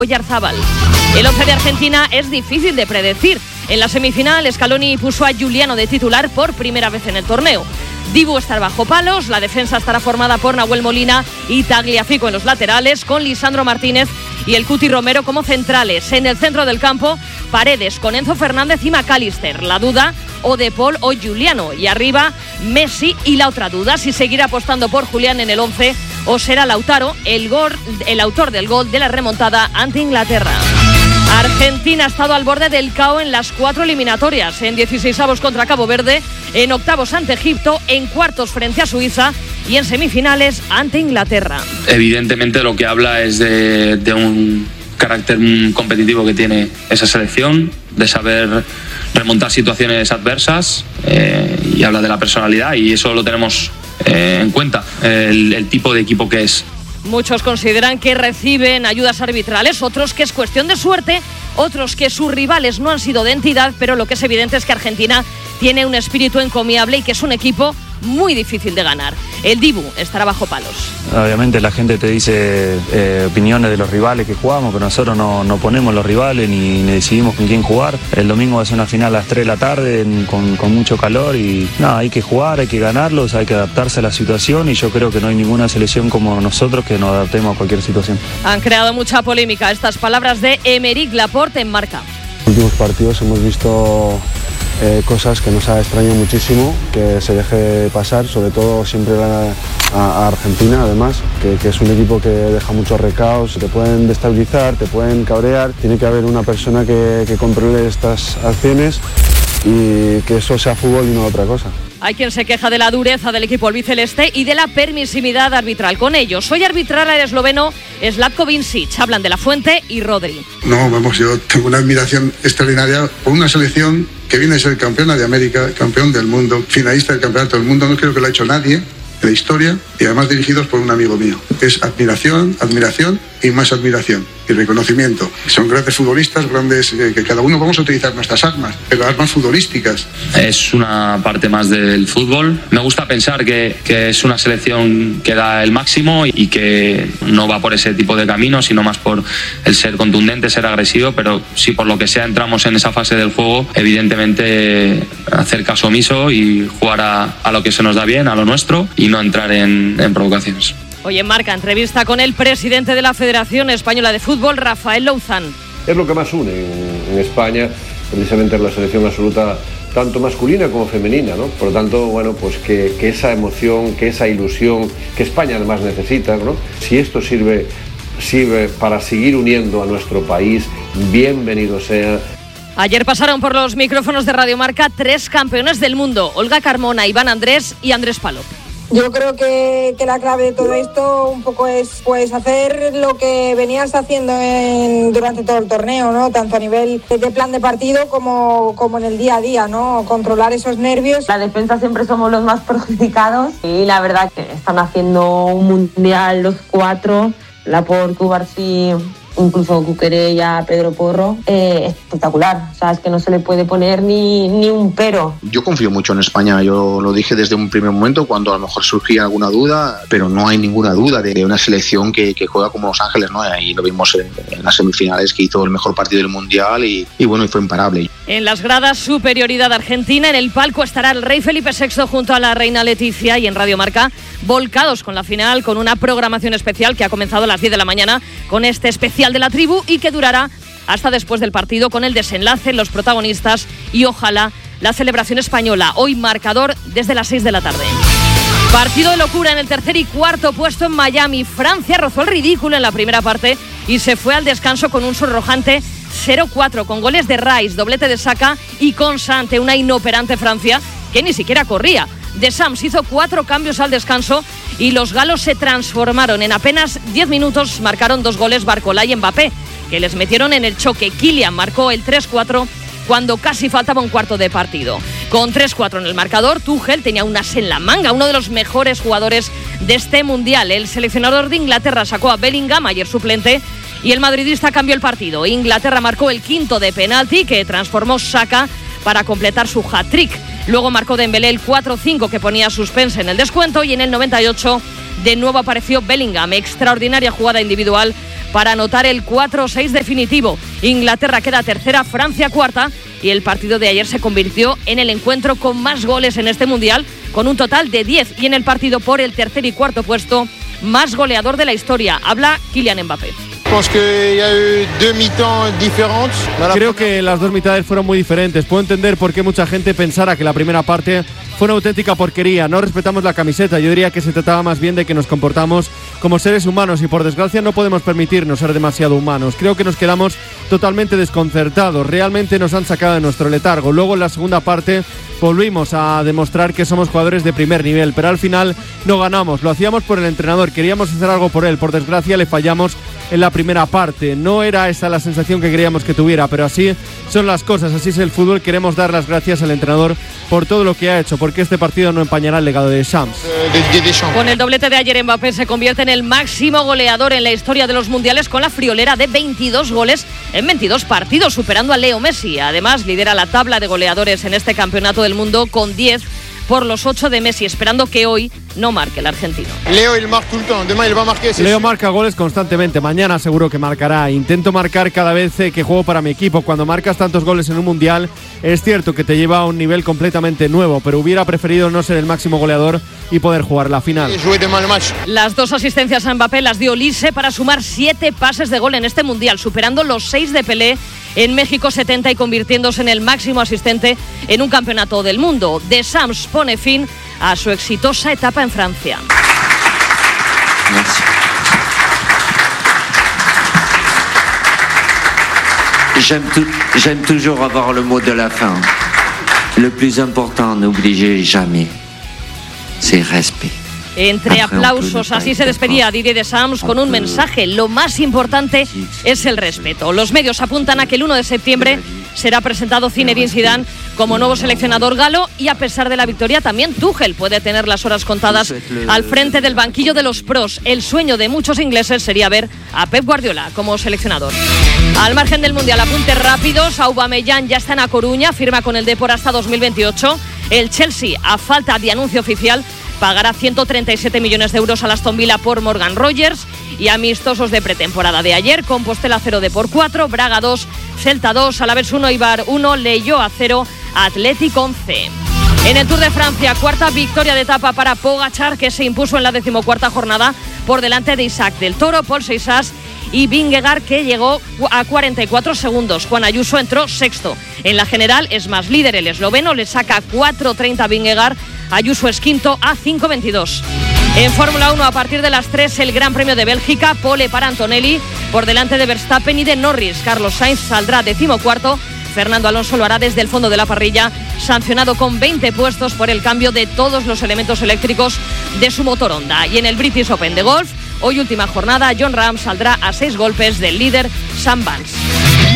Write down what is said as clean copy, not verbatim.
Oyarzábal. El 11 de Argentina es difícil de predecir. En la semifinal, Scaloni puso a Giuliano de titular por primera vez en el torneo. Dibu estará bajo palos, la defensa estará formada por Nahuel Molina y Tagliafico en los laterales, con Lisandro Martínez y el Cuti Romero como centrales. En el centro del campo, Paredes con Enzo Fernández y McAllister. La duda, o De Paul o Giuliano. Y arriba, Messi. Y la otra duda, si seguirá apostando por Julián en el 11 o será Lautaro el autor del gol de la remontada ante Inglaterra. Argentina ha estado al borde del caos en las 4 eliminatorias. En 16avos contra Cabo Verde, en octavos ante Egipto, en cuartos frente a Suiza y en semifinales ante Inglaterra. Evidentemente lo que habla es de un carácter competitivo que tiene esa selección, de saber remontar situaciones adversas, y habla de la personalidad, y eso lo tenemos en cuenta, el tipo de equipo que es. Muchos consideran que reciben ayudas arbitrales, otros que es cuestión de suerte, otros que sus rivales no han sido de entidad, pero lo que es evidente es que Argentina tiene un espíritu encomiable y que es un equipo muy difícil de ganar. El Dibu estará bajo palos. Obviamente la gente te dice opiniones de los rivales que jugamos, pero nosotros no ponemos los rivales ni decidimos con quién jugar. El domingo va a ser una final a las 3 de la tarde con mucho calor y nada, hay que jugar, hay que ganarlos, hay que adaptarse a la situación, y yo creo que no hay ninguna selección como nosotros que nos adaptemos a cualquier situación. Han creado mucha polémica estas palabras de Aymeric Laporte en Marca. En los últimos partidos hemos visto cosas que nos ha extrañado muchísimo que se deje pasar, sobre todo siempre a Argentina, además, que es un equipo que deja muchos recaos, te pueden destabilizar, te pueden cabrear. Tiene que haber una persona que controle estas acciones y que eso sea fútbol y no otra cosa. Hay quien se queja de la dureza del equipo albiceleste y de la permisividad arbitral con ellos. Hoy arbitrará el esloveno Zlatko Vincic. Hablan de La Fuente y Rodri. No, vamos, yo tengo una admiración extraordinaria por una selección que viene a ser campeona de América, campeón del mundo, finalista del campeonato del mundo. No creo que lo ha hecho nadie en la historia, y además dirigidos por un amigo mío. Es admiración y más admiración y reconocimiento. Son grandes futbolistas, grandes, que cada uno vamos a utilizar nuestras armas, pero armas futbolísticas. Es una parte más del fútbol. Me gusta pensar que es una selección que da el máximo y que no va por ese tipo de camino, sino más por el ser contundente, ser agresivo, pero si por lo que sea entramos en esa fase del juego, evidentemente hacer caso omiso y jugar a lo que se nos da bien, a lo nuestro, y no entrar en provocaciones. Hoy en Marca, entrevista con el presidente de la Federación Española de Fútbol, Rafael Louzán. Es lo que más une en España, precisamente es la selección absoluta, tanto masculina como femenina, ¿no? Por lo tanto, bueno, pues que esa emoción, que esa ilusión que España además necesita, ¿no? Si esto sirve para seguir uniendo a nuestro país, bienvenido sea. Ayer pasaron por los micrófonos de Radio Marca 3 campeones del mundo: Olga Carmona, Iván Andrés y Andrés Palop. Yo creo que la clave de todo esto un poco es pues hacer lo que venías haciendo durante todo el torneo, ¿no? Tanto a nivel de plan de partido como en el día a día, ¿no? Controlar esos nervios. La defensa siempre somos los más perjudicados y la verdad que están haciendo un mundial los 4, Laporte, Cubarsí, incluso Cuquerella, Pedro Porro, espectacular. O sea, es que no se le puede poner ni un pero. Yo confío mucho en España, yo lo dije desde un primer momento cuando a lo mejor surgía alguna duda, pero no hay ninguna duda de una selección que juega como Los Ángeles, ¿no? Y lo vimos en las semifinales, que hizo el mejor partido del Mundial y bueno, y fue imparable. En las gradas, superioridad argentina. En el palco estará el rey Felipe VI junto a la reina Leticia, y en Radio Marca, volcados con la final, con una programación especial que ha comenzado a las 10 de la mañana con este especial de la tribu y que durará hasta después del partido, con el desenlace, los protagonistas y ojalá la celebración española. Hoy marcador desde las 6 de la tarde. Partido de locura en el tercer y cuarto puesto en Miami. Francia rozó el ridículo en la primera parte y se fue al descanso con un sonrojante 0-4, con goles de Rice, doblete de Saka y Konsa, ante una inoperante Francia que ni siquiera corría. Deschamps hizo 4 cambios al descanso y los galos se transformaron. En apenas 10 minutos marcaron 2 goles Barcola y Mbappé, que les metieron en el choque. Kylian marcó el 3-4 cuando casi faltaba un cuarto de partido. Con 3-4 en el marcador, Tuchel tenía un as en la manga, uno de los mejores jugadores de este mundial. El seleccionador de Inglaterra sacó a Bellingham, ayer suplente, y el madridista cambió el partido. Inglaterra marcó el 5º de penalti que transformó Saka para completar su hat-trick. Luego marcó Dembélé el 4-5 que ponía suspense en el descuento, y en el 98 de nuevo apareció Bellingham. Extraordinaria jugada individual para anotar el 4-6 definitivo. Inglaterra queda tercera, Francia cuarta, y el partido de ayer se convirtió en el encuentro con más goles en este Mundial, con un total de 10, y en el partido por el tercer y cuarto puesto, más goleador de la historia. Habla Kylian Mbappé. Creo que las dos mitades fueron muy diferentes. Puedo entender por qué mucha gente pensara que la primera parte fue una auténtica porquería. No respetamos la camiseta. Yo diría que se trataba más bien de que nos comportamos como seres humanos y por desgracia no podemos permitirnos ser demasiado humanos. Creo que nos quedamos totalmente desconcertados. Realmente nos han sacado de nuestro letargo. Luego en la segunda parte volvimos a demostrar que somos jugadores de primer nivel, pero al final no ganamos. Lo hacíamos por el entrenador, queríamos hacer algo por él. Por desgracia le fallamos en la primera parte. No era esa la sensación que queríamos que tuviera, pero así son las cosas, así es el fútbol. Queremos dar las gracias al entrenador por todo lo que ha hecho, porque este partido no empañará el legado de Deschamps. Con el doblete de ayer, Mbappé se convierte en el máximo goleador en la historia de los mundiales, con la friolera de 22 goles en 22 partidos, superando a Leo Messi. Además, lidera la tabla de goleadores en este campeonato del mundo con 10 por los 8 de Messi, esperando que hoy no marque el argentino. Leo marca goles constantemente, mañana seguro que marcará. Intento marcar cada vez que juego para mi equipo. Cuando marcas tantos goles en un mundial, es cierto que te lleva a un nivel completamente nuevo, pero hubiera preferido no ser el máximo goleador y poder jugar la final. Las 2 asistencias a Mbappé las dio Olise para sumar 7 pases de gol en este mundial, superando los 6 de Pelé en México 70 y convirtiéndose en el máximo asistente en un campeonato del mundo. Deschamps pone fin a su exitosa etapa en Francia. J'aime toujours avoir le mot de la fin. Le plus important, n'oubliez jamais, c'est respect. Entre aplausos, así se despedía Didier Deschamps con un mensaje: lo más importante es el respeto. Los medios apuntan a que el 1 de septiembre será presentado Zinedine Zidane como nuevo seleccionador galo, y a pesar de la victoria también Tuchel puede tener las horas contadas al frente del banquillo de los pros. El sueño de muchos ingleses sería ver a Pep Guardiola como seleccionador. Al margen del Mundial, apuntes rápidos: Aubameyang ya está en A Coruña, firma con el Depor hasta 2028. El Chelsea, a falta de anuncio oficial, pagará 137 millones de euros a Aston Villa por Morgan Rogers. Y amistosos de pretemporada de ayer: Compostela 0, Depor 4, Braga 2, Celta 2, Alavés 1, Eibar 1, Leioa 0, Athletic 11. En el Tour de Francia, cuarta victoria de etapa para Pogačar, que se impuso en la 14ª jornada por delante de Isaac del Toro, Paul Seixas y Vingegaard, que llegó a 44 segundos. Juan Ayuso entró sexto. En la general es más líder el esloveno, le saca 4.30 a Vingegaard. Ayuso es quinto a 5.22. En Fórmula 1, a partir de las 3, el Gran Premio de Bélgica, pole para Antonelli, por delante de Verstappen y de Norris. Carlos Sainz saldrá 14º. Fernando Alonso lo hará desde el fondo de la parrilla, sancionado con 20 puestos por el cambio de todos los elementos eléctricos de su motor Honda. Y en el British Open de golf, hoy última jornada, Jon Rahm saldrá a 6 golpes del líder Sam Burns.